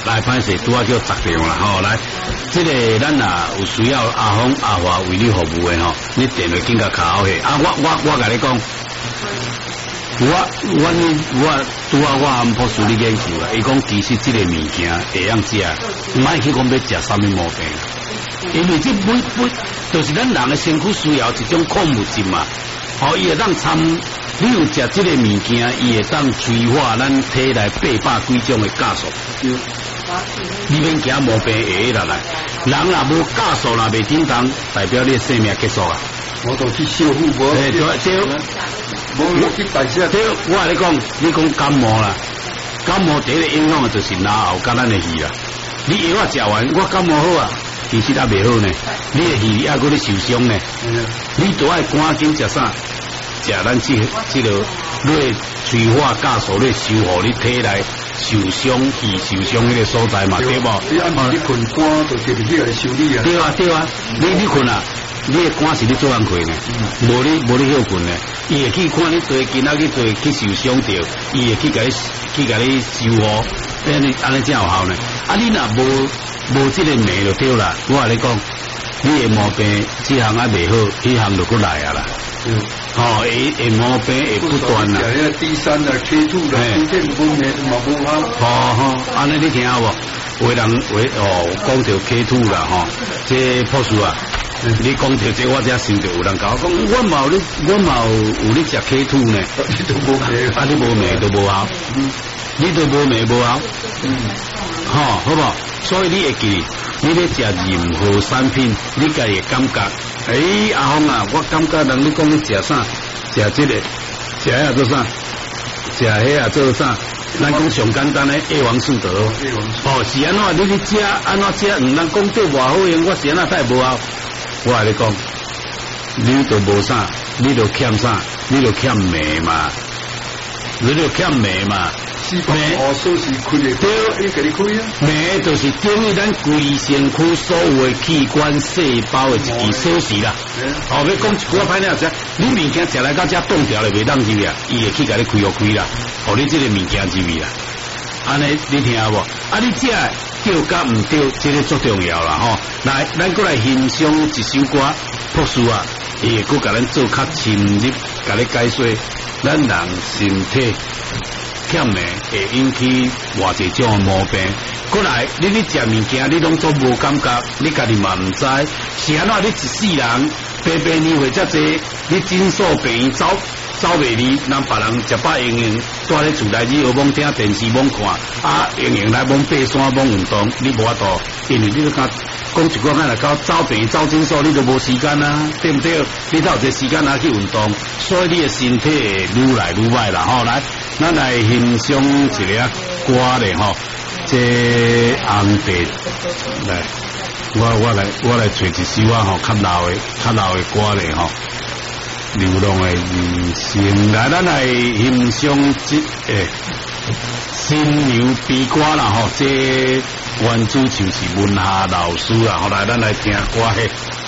来歹势拄啊叫砸掉啦吼，来，这个咱啊有需要阿峰阿华为你服务的吼，你电话紧甲卡好去。我甲你讲，我拄啊我安博士你研究啦，伊讲其实这个物件会样食，唔爱去讲要食啥物毛病，因为这每就是咱人的身躯需要一种矿物质嘛，吼，伊会当参。你有食这个物件，伊会当催化咱体内800几种的酵素。你免惊毛病会啦来，人若无酵素若未叮当，代表你的生命结束啊。 我都去修复无。 对， 无去代谢。 对，我跟你讲，你讲感冒啦，感冒第一个影响的就是脑后甲咱的肺啦。你药食完，我感冒好啊，其实也未好呢。你的肺还佫咧受伤呢。你都爱赶紧食啥？食咱这个类催化酵素咧修复你体内受伤肺受伤迄个所在嘛，对无？ 你按你困肝就直接来修理啊。 对啊，你困啊，你的肝是你做安困呢，无你休困呢，伊会去看你做今仔去做去受伤着，伊会去甲你修复，安尼才有效呢。啊，你若无这个病就对啦。我跟你讲，你的毛病这项还未好，迄项就过来啊啦。哦，会毛病会不断啦。 D3啦、K2啦，这无咩嘛无好。 安尼你听好无？有人讲到 K2啦吼，这博士啊，你讲到这我才想到有人甲我讲，我嘛有你食 K2 呢， 你都无咩， 你无咩都无效，你都无咩无效，好不好？所以你会记，你咧食任何产品，你家会感觉。阿峰啊，我感觉人你讲你食啥，食这个，食遐做啥，食遐做啥？咱讲上简单的叶黄素得哦，是安怎？你食安怎食？人讲对偌好用，我是安怎太无效？我跟你讲，你都无啥，你都欠啥？你都欠镁嘛，你都欠镁嘛。镁锁是开的，对，伊给你开啊。 镁就是等于咱规身躯所有的器官细胞的一支锁匙啦。哦，要讲一句歹听者，你物件食来到遮冻掉了袂当入去啊，伊会去甲你开啦，互你这个物件入去啦。安尼你听无？啊，你食对甲唔对，这个最重要啦吼。来，咱过来欣赏一首歌，博士啊，伊会佮甲咱做较深入，甲你解说咱人身体。欠镁会引起偌济种毛病，过来你食物件你拢做无感觉，你家己嘛唔知，是安怎？你一世人白年岁遮济，你诊所病院走袂离，人别人食饱营营，住咧厝内只学罔听电视罔看，啊营营来罔爬山罔运动，你无法度，因为你都讲一句话来到走病走诊所，你都无时间啊，对不对？你都有这时间拿去运动，所以你的身体会愈来愈歹啦。吼，来，咱来欣赏一个歌咧吼，这红地来，我来找一首啊吼，较老的歌咧吼。流浪的人生，来，咱来欣赏新牛悲歌啦吼，这原主就是文夏老师啦，后来咱来听歌嘿。